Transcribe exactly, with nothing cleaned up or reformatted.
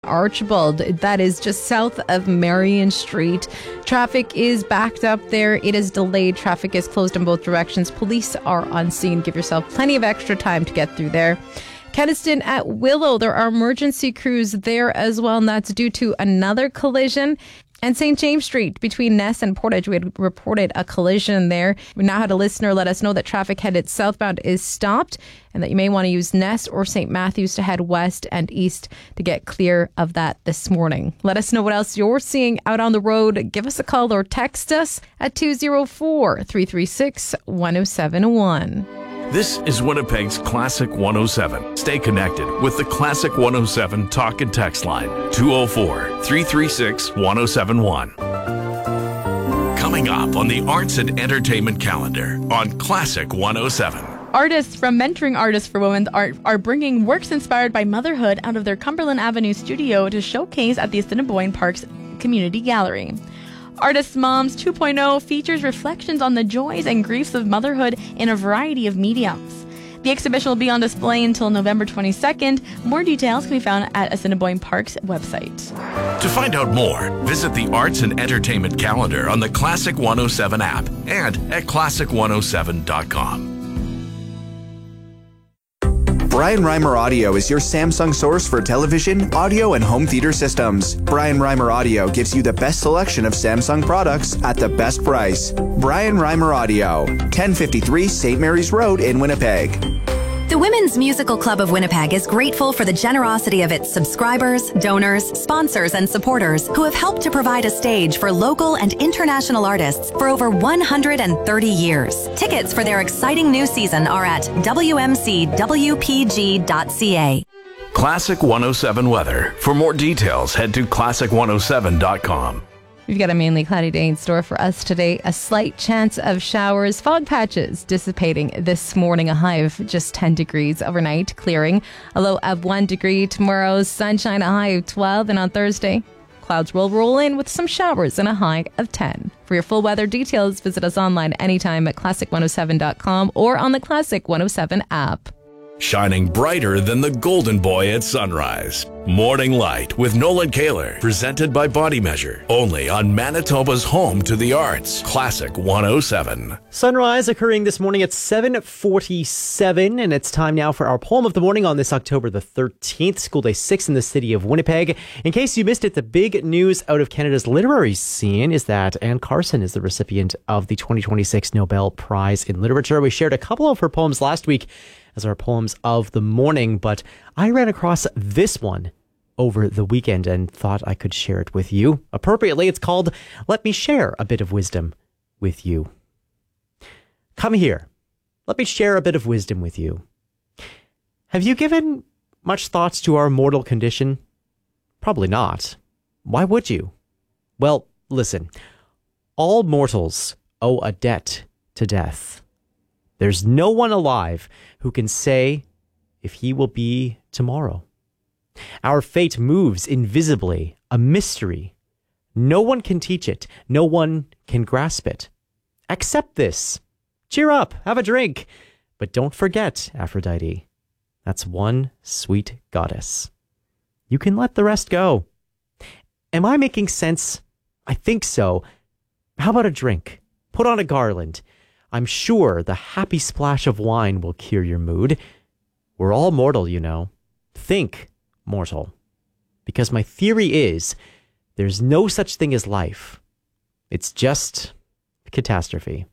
Archibald. That is just south of Marion Street. Traffic is backed up there. It is delayed. Traffic is closed in both directions. Police are on scene. Give yourself plenty of extra time to get through there. Keniston at Willow, there are emergency crews there as well, and that's due to another collision. And Saint James Street between Ness and Portage, we had reported a collision there. We now had a listener let us know that traffic headed southbound is stopped and that you may want to use Ness or Saint Matthews to head west and east to get clear of that this morning. Let us know what else you're seeing out on the road. Give us a call or text us at two oh four, three three six, one oh seven one. This is Winnipeg's Classic one oh seven. Stay connected with the Classic one oh seven talk and text line, two oh four, three three six, one oh seven one. Coming up on the arts and entertainment calendar on Classic one oh seven. Artists from Mentoring Artists for Women's Art are bringing works inspired by motherhood out of their Cumberland Avenue studio to showcase at the Assiniboine Park's Community Gallery. Artist Moms two point oh features reflections on the joys and griefs of motherhood in a variety of mediums. The exhibition will be on display until November twenty-second. More details can be found at Assiniboine Park's website. To find out more, visit the Arts and Entertainment calendar on the Classic one oh seven app and at classic one oh seven dot com. Brian Reimer Audio is your Samsung source for television, audio, and home theater systems. Brian Reimer Audio gives you the best selection of Samsung products at the best price. Brian Reimer Audio, ten fifty-three Saint Mary's Road in Winnipeg. The Women's Musical Club of Winnipeg is grateful for the generosity of its subscribers, donors, sponsors, and supporters who have helped to provide a stage for local and international artists for over one hundred thirty years. Tickets for their exciting new season are at w m c w p g dot c a. Classic one oh seven weather. For more details, head to classic one oh seven dot com. We've got a mainly cloudy day in store for us today. A slight chance of showers, fog patches dissipating this morning. A high of just ten degrees overnight, clearing. A low of one degree tomorrow. Sunshine, a high of twelve. And on Thursday, clouds will roll in with some showers and a high of ten. For your full weather details, visit us online anytime at classic one oh seven dot com or on the Classic one oh seven app. Shining brighter than the golden boy at sunrise. Morning Light with Nolan Kaler, presented by Body Measure. Only on Manitoba's home to the arts. Classic one oh seven. Sunrise occurring this morning at seven forty-seven, and it's time now for our poem of the morning on this October the thirteenth, school day six in the city of Winnipeg. In case you missed it, the big news out of Canada's literary scene is that Anne Carson is the recipient of the twenty twenty-six Nobel Prize in Literature. We shared a couple of her poems last week as our poems of the morning, but I ran across this one over the weekend and thought I could share it with you. Appropriately, it's called Let Me Share a Bit of Wisdom with You. Come here. Let me share a bit of wisdom with you. Have you given much thoughts to our mortal condition? Probably not. Why would you? Well, listen. All mortals owe a debt to death. There's no one alive who can say if he will be tomorrow. Our fate moves invisibly, a mystery. No one can teach it. No one can grasp it. Accept this. Cheer up, have a drink. But don't forget, Aphrodite. That's one sweet goddess. You can let the rest go. Am I making sense? I think so. How about a drink? Put on a garland. I'm sure the happy splash of wine will cure your mood. We're all mortal, you know. Think mortal. Because my theory is there's no such thing as life. It's just catastrophe.